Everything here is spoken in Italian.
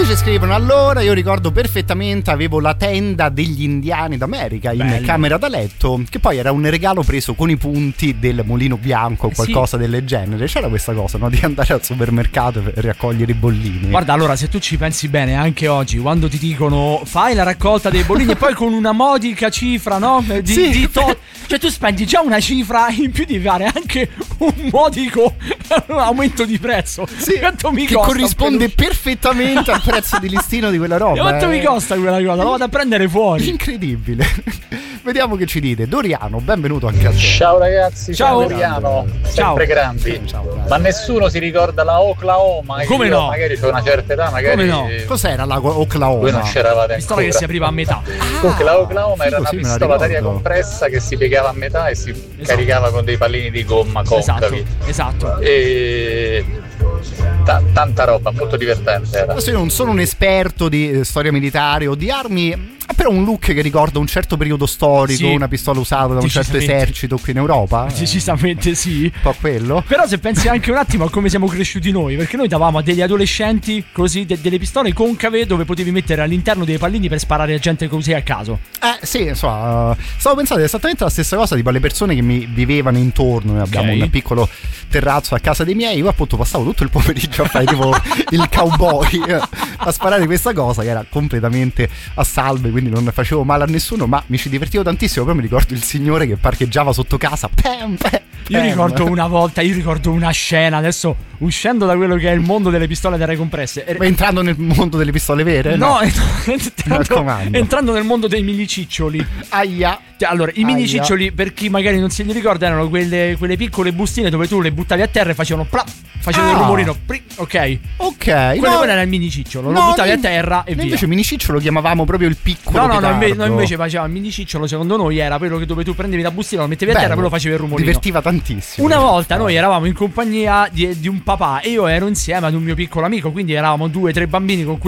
Invece scrivono: allora io ricordo perfettamente, avevo la tenda degli indiani d'America in camera da letto, che poi era un regalo preso con i punti del Mulino Bianco o qualcosa del genere. C'era questa cosa, no? Di andare al supermercato per raccogliere i bollini. Guarda, allora, se tu ci pensi bene, anche oggi quando ti dicono fai la raccolta dei bollini e poi con una modica cifra, no? Cioè tu spendi già una cifra in più di fare anche un modico aumento di prezzo. Sì, quanto mi costa, corrisponde perfettamente al prezzo di listino di quella roba. Quanto mi costa quella cosa? La vado a prendere fuori. Incredibile. Vediamo che ci dite. Doriano, benvenuto anche a te. Ciao ragazzi, ciao Doriano, sempre grandi. Ciao. Ma nessuno si ricorda la Oklahoma? Come no? Magari c'è una certa età, magari. Come no? Cos'era la Oklahoma? Voi non c'eravate La pistola che si apriva a metà. Comunque la Oklahoma era una pistola d'aria compressa che si piegava a metà e si caricava con dei pallini di gomma concavi. Esatto. E tanta roba, molto divertente era. Adesso io non sono un esperto di storia militare o di armi, però un look che ricorda un certo periodo storico, una pistola usata da un certo esercito qui in Europa. Decisamente sì. Un po' quello. Però se pensi anche un attimo a come siamo cresciuti noi, perché noi davamo a degli adolescenti così delle pistole concave dove potevi mettere all'interno dei pallini per sparare a gente così a caso. Sì, insomma, stavo pensando esattamente la stessa cosa, tipo alle persone che mi vivevano intorno. Noi abbiamo un piccolo terrazzo a casa dei miei, io appunto passavo tutto il pomeriggio a fare tipo il cowboy a sparare questa cosa che era completamente a salve, quindi non facevo male a nessuno, ma mi ci divertivo tantissimo. Però mi ricordo il signore che parcheggiava sotto casa. Io ricordo una volta, una scena, adesso uscendo da quello che è il mondo delle pistole d'aria compresse, ma entrando nel mondo delle pistole vere? No, entrando nel mondo dei mini ciccioli. Aia. Allora, i mini ciccioli, per chi magari non se li ricorda, erano quelle piccole bustine dove tu le buttavi a terra e facevano il rumorino. Ok. Quello era il mini cicciolo. Lo buttavi a terra e via. Invece mini cicciolo lo chiamavamo proprio il piccolo. No, invece faceva il mini cicciolo, secondo noi era quello che dove tu prendevi la bustina, lo mettevi a terra e quello faceva il rumorino. Divertiva tantissimo. Una volta noi eravamo in compagnia di un papà e io ero insieme ad un mio piccolo amico, quindi eravamo 2 o 3 bambini con cui